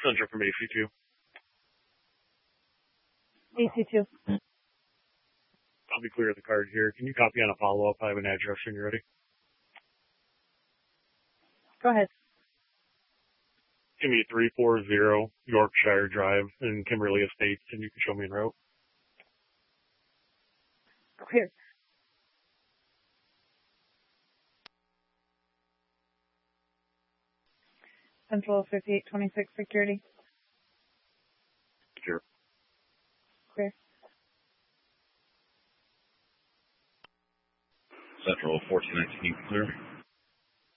Central from AC2. AC2. I'll be clear of the card here. Can you copy on a follow-up? I have an address when you're ready. Go ahead. Give me 340 Yorkshire Drive in Kimberly Estates, and you can show me en route. Clear. Central 5826 security. Secure. Clear. Central 1419 clear.